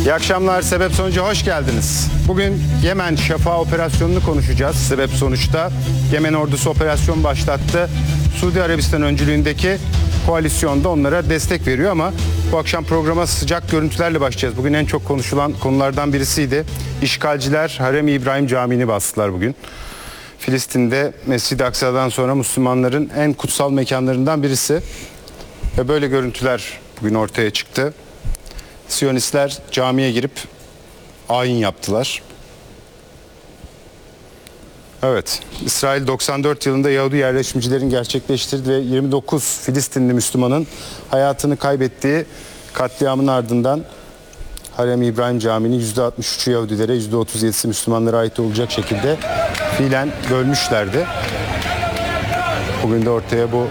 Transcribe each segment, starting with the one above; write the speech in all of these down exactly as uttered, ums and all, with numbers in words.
İyi akşamlar. Sebep Sonuç'a hoş geldiniz. Bugün Yemen Şafak operasyonunu konuşacağız. Sebep Sonuç'ta Yemen ordusu operasyon başlattı. Suudi Arabistan öncülüğündeki koalisyon da onlara destek veriyor ama bu akşam programa sıcak görüntülerle başlayacağız. Bugün en çok konuşulan konulardan birisiydi. İşgalciler Harem-i İbrahim Camii'ni bastılar bugün. Filistin'de Mescid-i Aksa'dan sonra Müslümanların en kutsal mekanlarından birisi. Ve böyle görüntüler bugün ortaya çıktı. Siyonistler camiye girip ayin yaptılar. Evet, İsrail doksan dört yılında Yahudi yerleşimcilerin gerçekleştirdiği ve yirmi dokuz Filistinli Müslümanın hayatını kaybettiği katliamın ardından Harem-i İbrahim Camii'nin yüzde altmış üçü Yahudilere, yüzde otuz yedisi Müslümanlara ait olacak şekilde fiilen bölmüşlerdi. Bugün de ortaya bu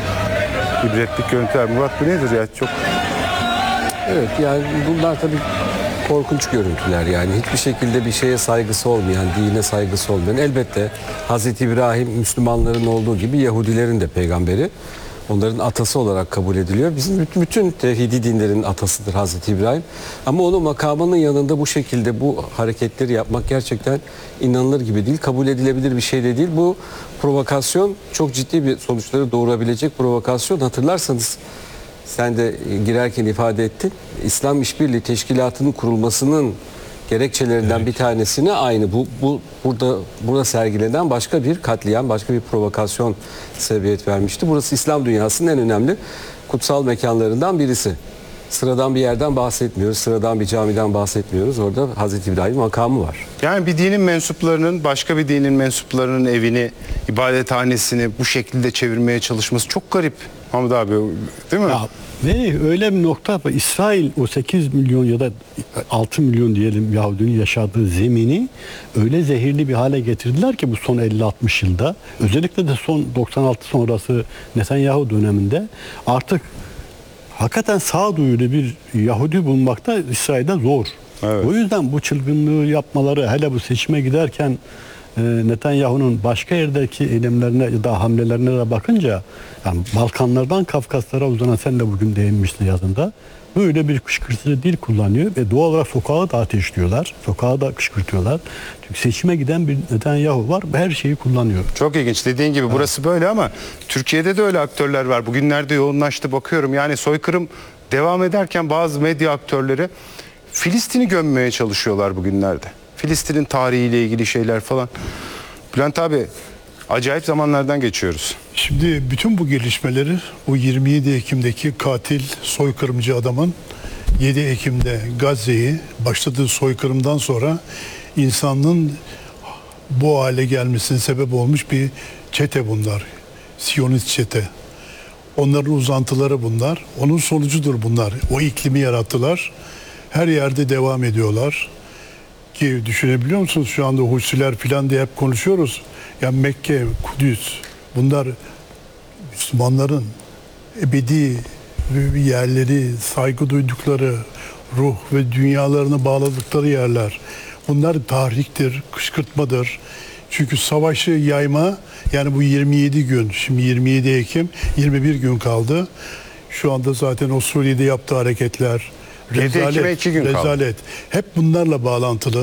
ibretlik görüntüler. Murat, bu nedir ya? Çok... Evet, yani bunlar tabii korkunç görüntüler, yani hiçbir şekilde bir şeye saygısı olmayan, dine saygısı olmayan. Elbette Hazreti İbrahim Müslümanların olduğu gibi Yahudilerin de peygamberi, onların atası olarak kabul ediliyor. Bizim bütün tevhidi dinlerin atasıdır Hazreti İbrahim. Ama onun makamının yanında bu şekilde bu hareketleri yapmak gerçekten inanılır gibi değil, kabul edilebilir bir şey de değil. Bu provokasyon çok ciddi bir sonuçları doğurabilecek provokasyon. Hatırlarsanız sen de girerken ifade ettin. İslam İşbirliği Teşkilatı'nın kurulmasının gerekçelerinden evet. bir tanesine aynı bu, bu burada burada sergilenen başka bir katliam, başka bir provokasyon sebebiyet vermişti. Burası İslam dünyasının en önemli kutsal mekanlarından birisi. Sıradan bir yerden bahsetmiyoruz, sıradan bir camiden bahsetmiyoruz. Orada Hazreti İbrahim makamı var. Yani bir dinin mensuplarının başka bir dinin mensuplarının evini, ibadethanesini bu şekilde çevirmeye çalışması çok garip. Hamid abi, değil mi? Ya, ve öyle bir nokta var. İsrail o sekiz milyon ya da altı milyon diyelim Yahudinin yaşadığı zemini öyle zehirli bir hale getirdiler ki bu son elli altmış yılda. Özellikle de son doksan altı sonrası Netanyahu döneminde artık hakikaten sağduyulu bir Yahudi bulmakta İsrail'de zor. Evet. O yüzden bu çılgınlığı yapmaları, hele bu seçime giderken e, Netanyahu'nun başka yerdeki eylemlerine ya da hamlelerine de bakınca, yani Balkanlardan Kafkaslara uzanan, sen de bugün değinmiştin yazında, böyle bir kışkırtıcı dil kullanıyor ve doğal olarak sokağı da ateşliyorlar. Sokağı da kışkırtıyorlar. Çünkü seçime giden bir Netanyahu var. Her şeyi kullanıyor. Çok ilginç. Dediğin gibi evet. Burası böyle ama Türkiye'de de öyle aktörler var. Bugünlerde yoğunlaştı, bakıyorum. Yani soykırım devam ederken bazı medya aktörleri Filistin'i gömmeye çalışıyorlar bugünlerde. Filistin'in tarihiyle ilgili şeyler falan. Bülent abi, acayip zamanlardan geçiyoruz. Şimdi bütün bu gelişmeleri o yirmi yedi Ekim'deki katil soykırımcı adamın yedi Ekim'de Gazze'yi başladığı soykırımdan sonra insanlığın bu hale gelmesine sebep olmuş bir çete bunlar. Siyonist çete. Onların uzantıları bunlar. Onun sonucudur bunlar. O iklimi yarattılar. Her yerde devam ediyorlar. Ki düşünebiliyor musunuz, şu anda Husiler falan diye hep konuşuyoruz. Ya Mekke, Kudüs, bunlar Müslümanların ebedi yerleri, saygı duydukları, ruh ve dünyalarını bağladıkları yerler. Bunlar tahriktir, kışkırtmadır. Çünkü savaşı yayma, yani bu yirmi yedi gün, şimdi yirmi yedi Ekim, yirmi bir gün kaldı. Şu anda zaten o Suriye'de yaptığı hareketler, rezalet, yedi Ekim'e iki gün kaldı. rezalet. Hep bunlarla bağlantılı.